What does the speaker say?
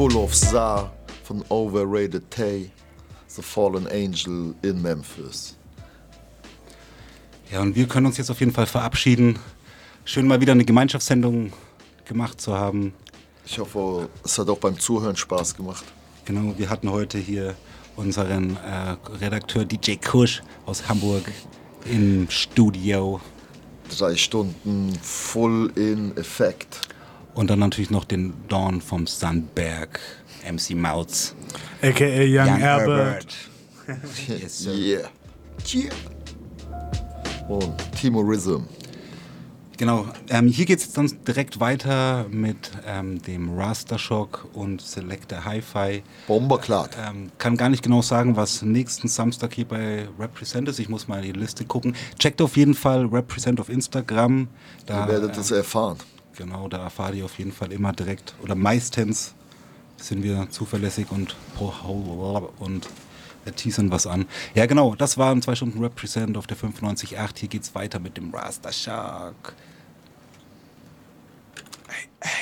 Full of Za von Overrated Tay, The Fallen Angel in Memphis. Ja, und wir können uns jetzt auf jeden Fall verabschieden. Schön mal wieder eine Gemeinschaftssendung gemacht zu haben. Ich hoffe, es hat auch beim Zuhören Spaß gemacht. Genau, wir hatten heute hier unseren Redakteur DJ Kusch aus Hamburg im Studio. 3 Stunden full in Effekt. Und dann natürlich noch den Dawn vom Sandberg, MC Mautz. A.k.a. Young Herbert. Yes, sir. Yeah. Yeah. Und Timo Rhythm. Genau, hier geht es dann direkt weiter mit dem Rastershock und Selector Hi-Fi. Bomberklat. Kann gar nicht genau sagen, was nächsten Samstag hier bei Represent ist. Ich muss mal in die Liste gucken. Checkt auf jeden Fall Represent auf Instagram. Da, Ihr werdet es erfahren. Genau, da erfahrt ihr auf jeden Fall immer direkt oder meistens sind wir zuverlässig und teasern was an. Ja genau, das waren 2 Stunden Represent auf der 95.8. Hier geht's weiter mit dem Rastershock. Hey.